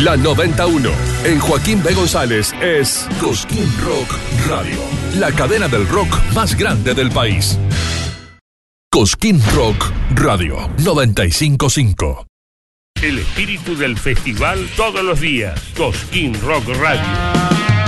La 91. En Joaquín B. González es Cosquín Rock Radio. La cadena del rock más grande del país. Cosquín Rock Radio 95.5. El espíritu del festival todos los días. Cosquín Rock Radio.